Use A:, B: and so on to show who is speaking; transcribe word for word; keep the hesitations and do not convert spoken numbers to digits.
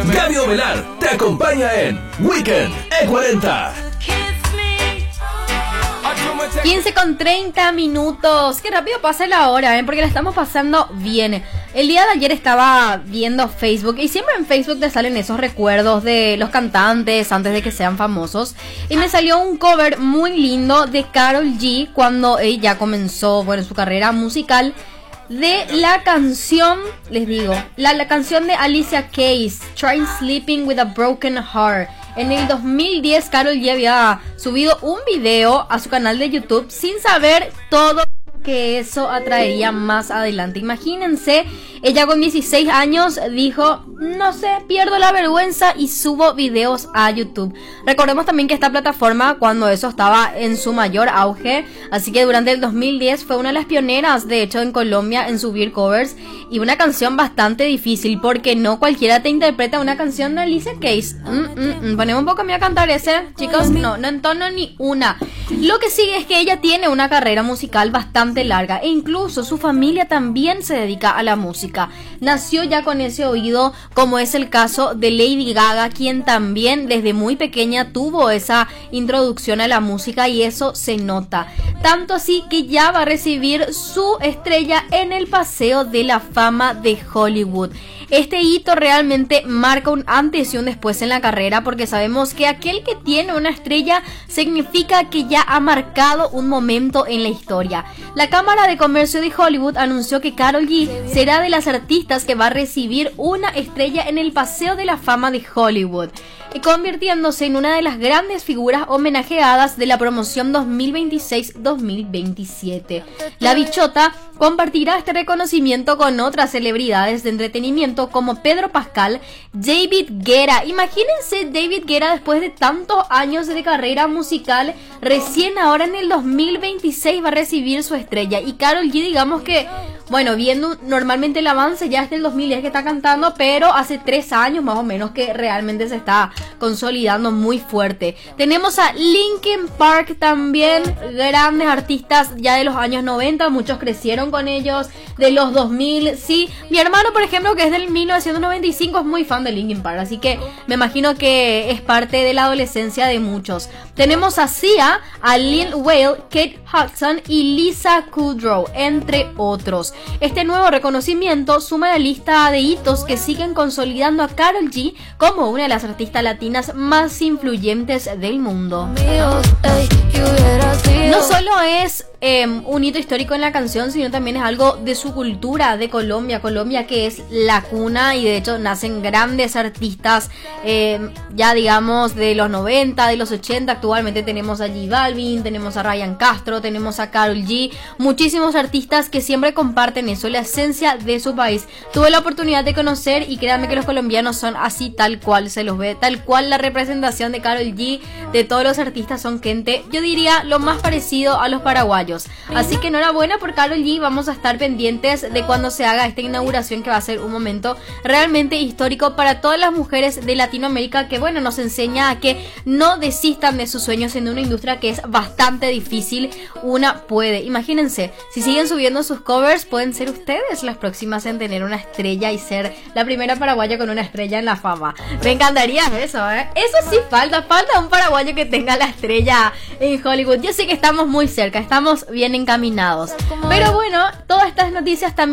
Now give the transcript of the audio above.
A: Gaby Ovelar te acompaña en Weekend E cuarenta.
B: quince con treinta minutos. Qué rápido pasa la hora, ¿eh? Porque la estamos pasando bien. El día de ayer estaba viendo Facebook y siempre en Facebook te salen esos recuerdos de los cantantes antes de que sean famosos. Y me salió un cover muy lindo de Karol G cuando ella comenzó, bueno, su carrera musical, de la canción, les digo, la, la canción de Alicia Keys, Try Sleeping with a Broken Heart. En el dos mil diez, Karol G había subido un video a su canal de YouTube sin saber todo que eso atraería más adelante. Imagínense, ella con dieciséis años dijo, no sé, pierdo la vergüenza y subo videos a YouTube. Recordemos también que esta plataforma, cuando eso estaba en su mayor auge, así que durante el dos mil diez fue una de las pioneras, de hecho, en Colombia en subir covers, y una canción bastante difícil, porque no cualquiera te interpreta una canción de Alicia Keys. Mm, mm, mm. Ponemos un poco a mí a cantar ese, chicos, no, no entono ni una. Lo que sigue es que ella tiene una carrera musical bastante larga e incluso su familia también se dedica a la música. Nació ya con ese oído, como es el caso de Lady Gaga, quien también desde muy pequeña tuvo esa introducción a la música y eso se nota. Tanto así que ya va a recibir su estrella en el Paseo de la Fama de Hollywood. Este hito realmente marca un antes y un después en la carrera, porque sabemos que aquel que tiene una estrella significa que ya ha marcado un momento en la historia. La Cámara de Comercio de Hollywood anunció que Karol G será de las artistas que va a recibir una estrella en el Paseo de la Fama de Hollywood, convirtiéndose en una de las grandes figuras homenajeadas de la promoción dos mil veintiséis dos mil veintisiete. La bichota compartirá este reconocimiento con otras celebridades de entretenimiento como Pedro Pascal, David Guetta. Imagínense, David Guetta, después de tantos años de carrera musical, recién ahora en el dos mil veintiséis va a recibir su estrella. Y Karol G, digamos que, bueno, viendo normalmente el avance ya es del dos mil diez que está cantando, pero hace tres años más o menos que realmente se está consolidando muy fuerte. Tenemos a Linkin Park también, grandes artistas ya de los años noventa, muchos crecieron con ellos, de los dos mil, sí. Mi hermano, por ejemplo, que es del mil novecientos noventa y cinco, es muy fan de Linkin Park, así que me imagino que es parte de la adolescencia de muchos. Tenemos a Sia, a Lil Wayne, Kate Hudson y Lisa Kudrow, entre otros. Este nuevo reconocimiento suma a la lista de hitos que siguen consolidando a Karol G como una de las artistas latinas más influyentes del mundo. No solo es eh, un hito histórico en la canción, sino también es algo de su cultura, de Colombia. Colombia, que es la cuna, y de hecho nacen grandes artistas, eh, ya digamos de los noventa, de los ochenta. Actualmente tenemos a J Balvin, tenemos a Ryan Castro, tenemos a Karol G, muchísimos artistas que siempre comparten eso, la esencia de su país. Tuve la oportunidad de conocer y créanme que los colombianos son así, tal cual se los ve, tal cual la representación de Karol G, de todos los artistas son gente, yo diría, lo más parecido a los paraguayos. Así que enhorabuena por Karol G, vamos a estar pendientes de cuando se haga esta inauguración, que va a ser un momento realmente histórico para todas las mujeres de Latinoamérica, que bueno, nos enseña a que no desistan de sus sueños en una industria que es bastante difícil. Una puede, imagínense, si siguen subiendo sus covers, pueden ser ustedes las próximas en tener una estrella y ser la primera paraguaya con una estrella en la fama. Me encantaría eso, ¿eh? Eso sí falta, falta un paraguayo que tenga la estrella en Hollywood. Yo sé que estamos muy cerca, estamos bien encaminados. Pero bueno, todas estas noticias también